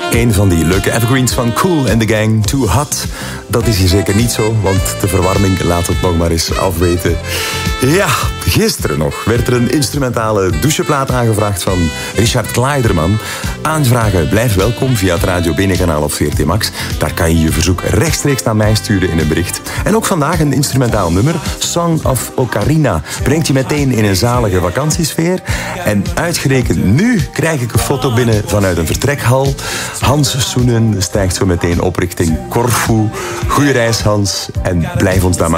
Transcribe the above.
Een van die leuke evergreens van Kool and the Gang, Too Hot. Dat is hier zeker niet zo, want de verwarming laat het nog maar eens afweten. Ja, gisteren nog werd er een instrumentale doucheplaat aangevraagd van Richard Kleiderman. Aanvragen blijft welkom via het Radio Bene-kanaal op VRT Max. Daar kan je je verzoek rechtstreeks naar mij sturen in een bericht. En ook vandaag een instrumentaal nummer, Song of Ocarina. Brengt je meteen in een zalige vakantiesfeer. En uitgerekend nu krijg ik een foto binnen vanuit een vertrekhal. Hans Soenen stijgt zo meteen op richting Corfu. Goeie reis, Hans. En blijf ons dan maar